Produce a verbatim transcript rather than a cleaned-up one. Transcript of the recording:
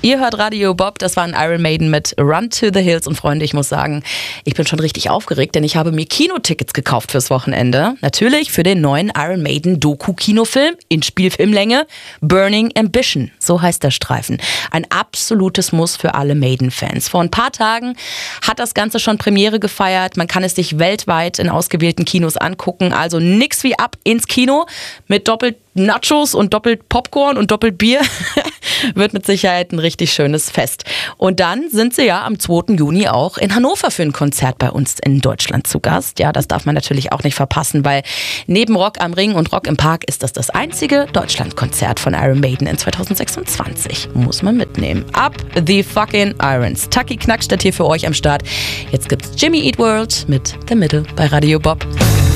Ihr hört Radio Bob, das war ein Iron Maiden mit Run to the Hills. Und Freunde, ich muss sagen, ich bin schon richtig aufgeregt, denn ich habe mir Kinotickets gekauft fürs Wochenende. Natürlich für den neuen Iron Maiden Doku-Kinofilm in Spielfilmlänge, Burning Ambition, so heißt der Streifen. Ein absolutes Muss für alle Maiden-Fans. Vor ein paar Tagen hat das Ganze schon Premiere gefeiert. Man kann es sich weltweit in ausgewählten Kinos angucken. Also nix wie ab ins Kino mit doppelt Nachos und doppelt Popcorn und doppelt Bier. Wird mit Sicherheit ein richtig schönes Fest. Und dann sind sie ja am zweiten Juni auch in Hannover für ein Konzert bei uns in Deutschland zu Gast. Ja, das darf man natürlich auch nicht verpassen, weil neben Rock am Ring und Rock im Park ist das das einzige Deutschlandkonzert von Iron Maiden in zwanzig sechsundzwanzig. Muss man mitnehmen. Up the fucking Irons. Taki Knackstadt hier für euch am Start. Jetzt gibt's Jimmy Eat World mit The Middle bei Radio Bob.